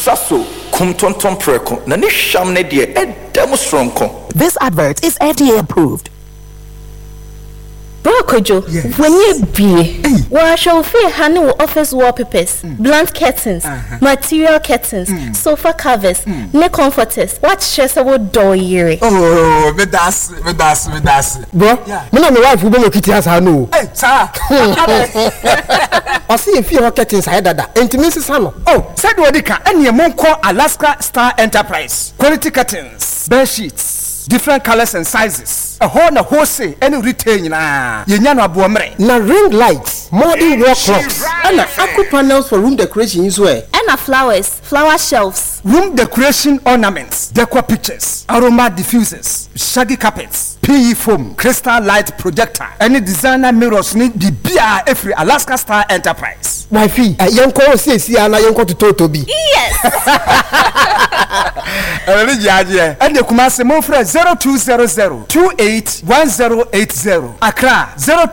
saso kumtonton preko na ne hwam ne de edem stronko. This advert is FDA approved. Brokojo, when you be, where shall feel honey office wallpapers, blunt curtains, material curtains, sofa covers, neck comforters. What stress about door year? Oh, me das. Bro, me na my wife we go kiti as no. Hey, sir. I see if you curtains hide that. Intimacy sano. Oh, said what they can. Any among call Alaska Star Enterprise. Quality curtains, bed sheets, different colors and sizes. A whole say any retain na. Yenyano abuamre. Na ring lights, modern wall clocks, and aqua panels for room decoration as well. And flowers, flower shelves, room decoration ornaments, decor pictures, aroma diffusers, shaggy carpets, PE foam, crystal light projector, any designer mirrors need the beer every Alaska Star Enterprise. Wifey, young call says see ana young call to Toby. Yes. And the Kumasi Mofre 0200-281080. Accra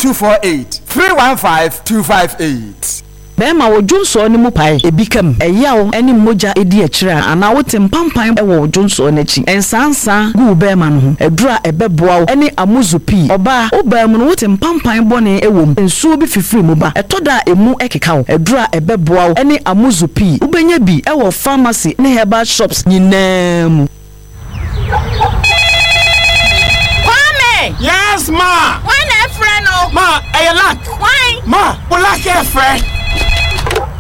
0248-315-258. Bema wo Johnson ni mu pai ebikam eyawo eni moja edi akira ana wote mpampan e wo Johnson n'achi ensansa gu bema no ho edura ebeboa eni amuzupi oba obam no wote mpampan bone ewom ensuo bi fifiri mu ba etoda emu ekeka wo edura ebeboa eni amuzupi ubenya bi e wo pharmacy ne herbal shops nyinam. Kwame! Yes, ma! Why na friend? Ma, I lack. Why? Ma, we lack a friend.